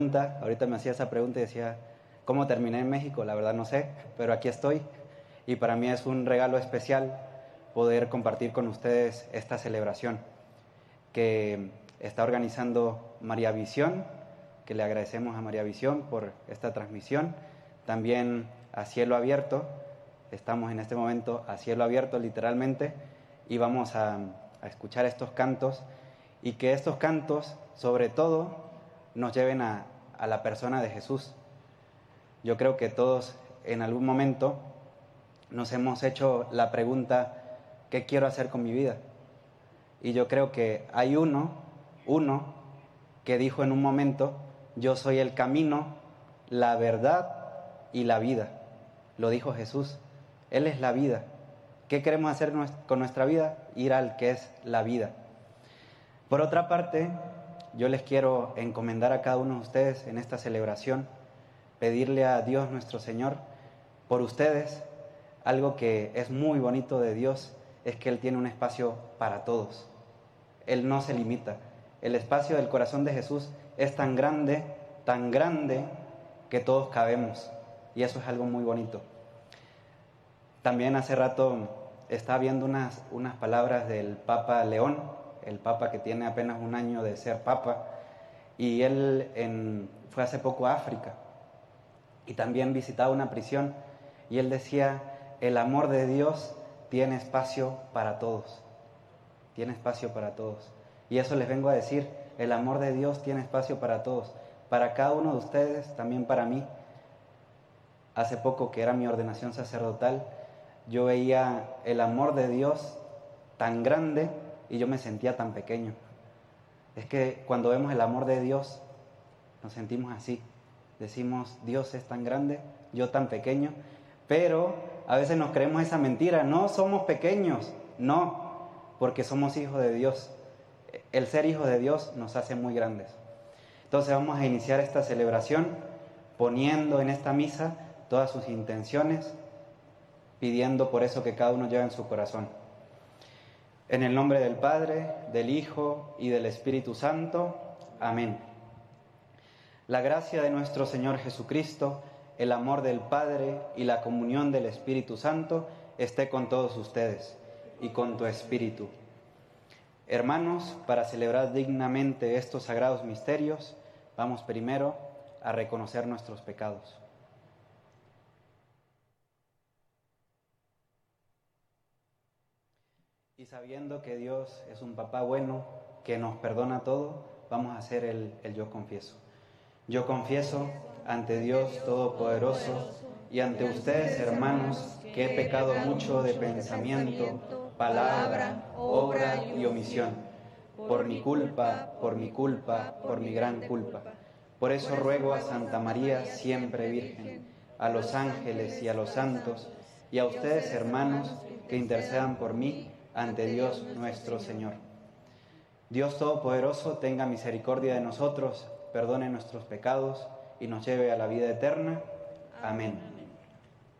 Ahorita me hacía esa pregunta y decía, ¿cómo terminé en México? La verdad no sé, pero aquí estoy y para mí es un regalo especial poder compartir con ustedes esta celebración que está organizando María Visión, que le agradecemos a María Visión por esta transmisión, también a Cielo Abierto. Estamos en este momento a cielo abierto literalmente y vamos a escuchar estos cantos y que estos cantos sobre todo nos lleven a la persona de Jesús. Yo creo que todos en algún momento nos hemos hecho la pregunta, ¿qué quiero hacer con mi vida? Y yo creo que hay uno que dijo en un momento, yo soy el camino, la verdad y la vida. Lo dijo Jesús. Él es la vida. ¿Qué queremos hacer con nuestra vida? Ir al que es la vida. Por otra parte, yo les quiero encomendar a cada uno de ustedes en esta celebración, pedirle a Dios nuestro Señor por ustedes. Algo que es muy bonito de Dios es que Él tiene un espacio para todos. Él no se limita. El espacio del corazón de Jesús es tan grande que todos cabemos. Y eso es algo muy bonito. También hace rato estaba viendo unas palabras del Papa León, el Papa que tiene apenas un año de ser Papa, y él fue hace poco a África y también visitaba una prisión y él decía, el amor de Dios tiene espacio para todos, tiene espacio para todos. Y eso les vengo a decir, el amor de Dios tiene espacio para todos, para cada uno de ustedes, también para mí. Hace poco que era mi ordenación sacerdotal, yo veía el amor de Dios tan grande y yo me sentía tan pequeño. Es que cuando vemos el amor de Dios, nos sentimos así. Decimos, Dios es tan grande, yo tan pequeño, pero a veces nos creemos esa mentira. No somos pequeños, no, porque somos hijos de Dios. El ser hijos de Dios nos hace muy grandes. Entonces vamos a iniciar esta celebración poniendo en esta misa todas sus intenciones, pidiendo por eso que cada uno lleve en su corazón. En el nombre del Padre, del Hijo y del Espíritu Santo. Amén. La gracia de nuestro Señor Jesucristo, el amor del Padre y la comunión del Espíritu Santo esté con todos ustedes y con tu espíritu. Hermanos, para celebrar dignamente estos sagrados misterios, vamos primero a reconocer nuestros pecados. Y sabiendo que Dios es un papá bueno, que nos perdona todo, vamos a hacer el yo confieso. Yo confieso ante Dios Todopoderoso y ante ustedes, hermanos, que he pecado mucho de pensamiento, palabra, obra y omisión. Por mi culpa, por mi gran culpa. Por eso ruego a Santa María, siempre Virgen, a los ángeles y a los santos, y a ustedes, hermanos, que intercedan por mí ante Dios nuestro Señor. Dios Todopoderoso tenga misericordia de nosotros, perdone nuestros pecados y nos lleve a la vida eterna. Amén.